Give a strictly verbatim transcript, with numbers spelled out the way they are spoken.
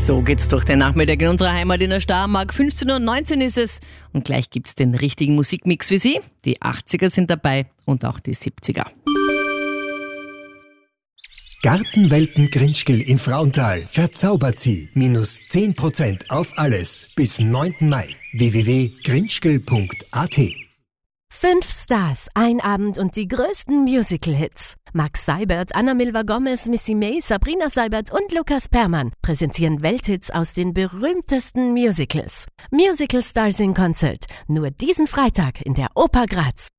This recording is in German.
So geht's durch den Nachmittag in unserer Heimat in der Steiermark. fünfzehn Uhr neunzehn ist es und gleich gibt's den richtigen Musikmix für Sie. Die achtziger sind dabei und auch die siebziger. Gartenwelten Grinschkel in Frauenthal verzaubert Sie. Minus zehn Prozent auf alles bis neunten Mai. w w w punkt grinschkel punkt a t. Fünf Stars, ein Abend und die größten Musical-Hits. Max Seibert, Anna Milva-Gomez, Missy May, Sabrina Seibert und Lukas Permann präsentieren Welthits aus den berühmtesten Musicals. Musical Stars in Concert. Nur diesen Freitag in der Oper Graz.